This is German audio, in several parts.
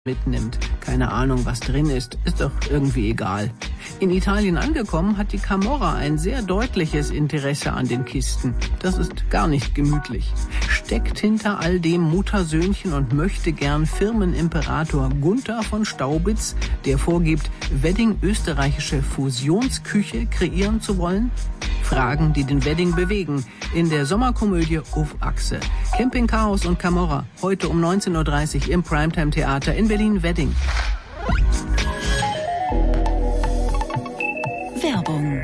mitnimmt. Keine Ahnung, was drin ist. Ist doch irgendwie egal. In Italien angekommen, hat die Camorra ein sehr deutliches Interesse an den Kisten. Das ist gar nicht gemütlich. Steckt hinter all dem Muttersöhnchen und möchte gern Firmenimperator Gunther von Staubitz, der vorgibt, Wedding österreichische Fusionsküche kreieren zu wollen? Fragen, die den Wedding bewegen. In der Sommerkomödie Auf Achse. Campingchaos und Camorra. Heute um 19.30 Uhr im Primetime-Theater in Berlin-Wedding. Werbung.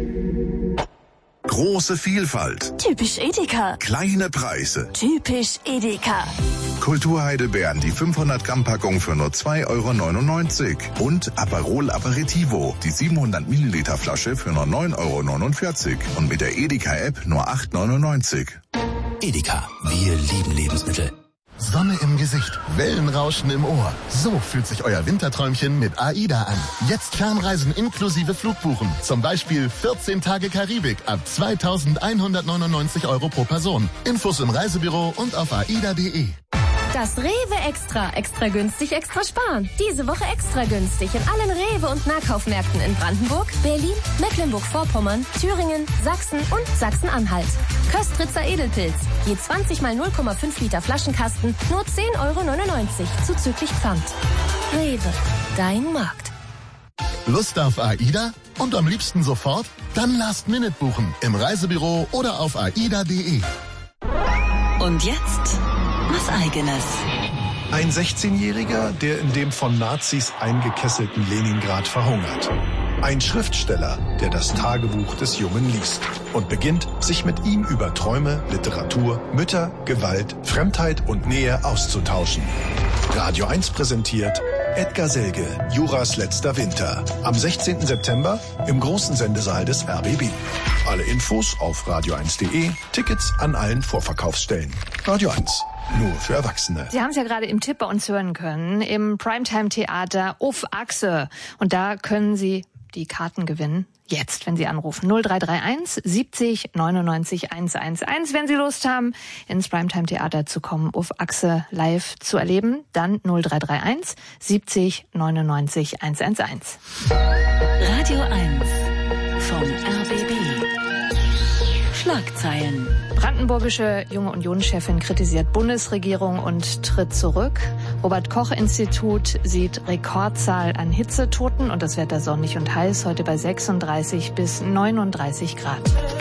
Große Vielfalt. Typisch Edeka. Kleine Preise. Typisch Edeka. Kulturheidelbeeren, die 500 Gramm Packung für nur 2,99 € und Aperol Aperitivo, die 700 Milliliter Flasche für nur 9,49 € und mit der Edeka App nur 8,99 €. Edeka, wir lieben Lebensmittel. Sonne im Gesicht, Wellenrauschen im Ohr. So fühlt sich euer Winterträumchen mit AIDA an. Jetzt Fernreisen inklusive Flugbuchen. Zum Beispiel 14 Tage Karibik ab 2.199 € pro Person. Infos im Reisebüro und auf aida.de. Das Rewe Extra. Extra günstig, extra sparen. Diese Woche extra günstig in allen Rewe- und Nahkaufmärkten in Brandenburg, Berlin, Mecklenburg-Vorpommern, Thüringen, Sachsen und Sachsen-Anhalt. Köstritzer Edelpilz. Je 20 mal 0,5 Liter Flaschenkasten, nur 10,99 € zuzüglich Pfand. Rewe, dein Markt. Lust auf AIDA? Und am liebsten sofort? Dann Last Minute buchen. Im Reisebüro oder auf aida.de. Und jetzt was Eigenes. Ein 16-Jähriger, der in dem von Nazis eingekesselten Leningrad verhungert. Ein Schriftsteller, der das Tagebuch des Jungen liest und beginnt, sich mit ihm über Träume, Literatur, Mütter, Gewalt, Fremdheit und Nähe auszutauschen. Radio 1 präsentiert Edgar Selge, Juras letzter Winter. Am 16. September im großen Sendesaal des RBB. Alle Infos auf radio1.de, Tickets an allen Vorverkaufsstellen. Radio 1, nur für Erwachsene. Sie haben es ja gerade im Tipp bei uns hören können, im Primetime-Theater Auf Achse. Und da können Sie die Karten gewinnen. Jetzt, wenn Sie anrufen. 0331 70 99 111. Wenn Sie Lust haben, ins Primetime-Theater zu kommen, Auf Achse live zu erleben, dann 0331 70 99 111. Radio 1 vom RBB. Schlagzeilen. Brandenburgische Junge Union-Chefin kritisiert Bundesregierung und tritt zurück. Robert-Koch-Institut sieht Rekordzahl an Hitzetoten und das Wetter sonnig und heiß, heute bei 36 bis 39 Grad.